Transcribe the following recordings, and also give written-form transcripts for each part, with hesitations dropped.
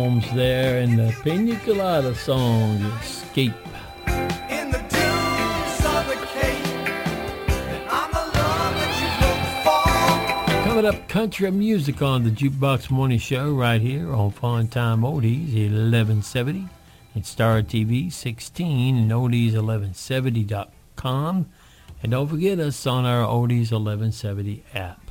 Holmes there in the Pina Colada song, Escape. In the dunes of the Cape, and I'm the love that you look for. Coming up, country music on the Jukebox Morning Show right here on Fun Time Oldies 1170 and Star TV 16 and oldies1170.com. And don't forget us on our Oldies 1170 app.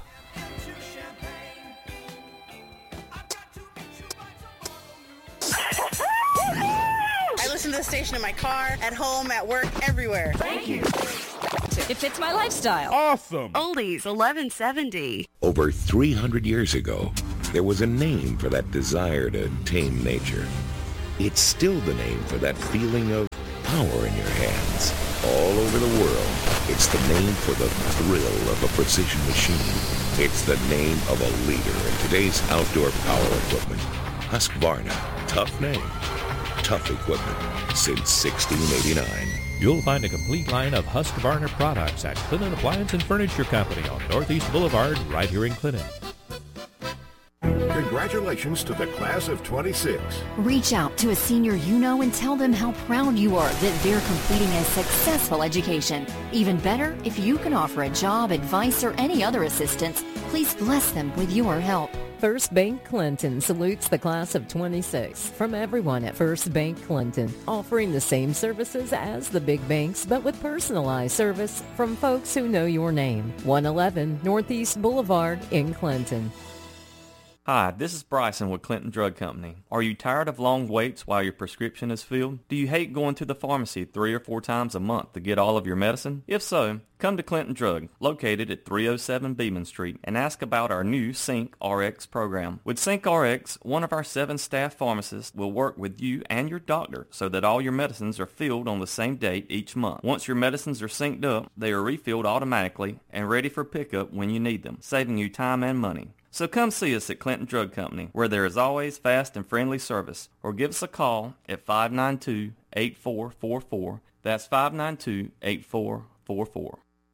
I listen to the station in my car, at home, at work, everywhere. Thank you. It fits my lifestyle. Awesome. Oldies 1170. Over 300 years ago, there was a name for that desire to tame nature. It's still the name for that feeling of power in your hands. All over the world, it's the name for the thrill of a precision machine. It's the name of a leader in today's outdoor power equipment. Husqvarna. Tough name. Tough equipment. Since 1689. You'll find a complete line of Husqvarna products at Clinton Appliance and Furniture Company on Northeast Boulevard, right here in Clinton. Congratulations to the class of 26. Reach out to a senior you know and tell them how proud you are that they're completing a successful education. Even better, if you can offer a job, advice, or any other assistance, please bless them with your help. First Bank Clinton salutes the class of 26 from everyone at First Bank Clinton, offering the same services as the big banks, but with personalized service from folks who know your name. 111 Northeast Boulevard in Clinton. Hi, this is Bryson with Clinton Drug Company. Are you tired of long waits while your prescription is filled? Do you hate going to the pharmacy 3 or 4 times a month to get all of your medicine? If so, come to Clinton Drug, located at 307 Beeman Street, and ask about our new Sync RX program. With Sync RX, one of our 7 staff pharmacists will work with you and your doctor so that all your medicines are filled on the same date each month. Once your medicines are synced up, they are refilled automatically and ready for pickup when you need them, saving you time and money. So come see us at Clinton Drug Company, where there is always fast and friendly service, or give us a call at 592-8444. That's 592-8444.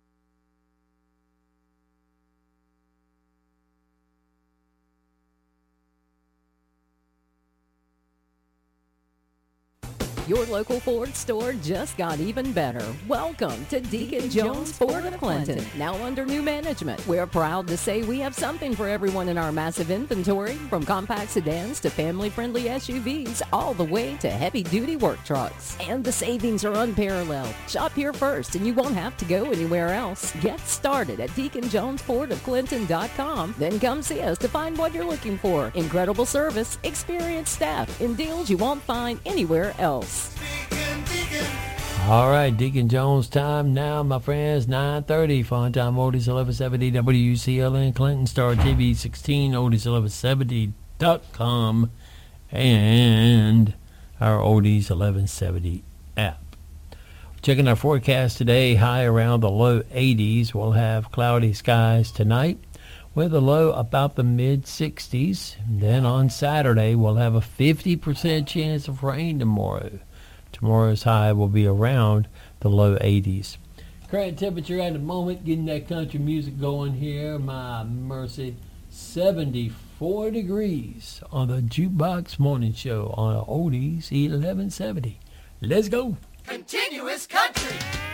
Your local Ford store just got even better. Welcome to Deacon Jones Ford of Clinton, now under new management. We're proud to say we have something for everyone in our massive inventory, from compact sedans to family-friendly SUVs, all the way to heavy-duty work trucks. And the savings are unparalleled. Shop here first and you won't have to go anywhere else. Get started at DeaconJonesFordofClinton.com. Then come see us to find what you're looking for. Incredible service, experienced staff, and deals you won't find anywhere else. All right, Deacon Jones time now, my friends. 9:30, Fun Time Oldies 1170 WCLN Clinton, Star TV 16, oldies1170.com, and our Oldies 1170 app. Checking our forecast today, high around the low 80s. We'll have cloudy skies tonight with a low about the mid-60s. Then on Saturday, we'll have a 50% chance of rain tomorrow. Tomorrow's high will be around the low 80s. Current temperature at the moment, getting that country music going here. My mercy, 74 degrees on the Jukebox Morning Show on Oldies 1170. Let's go. Continuous country.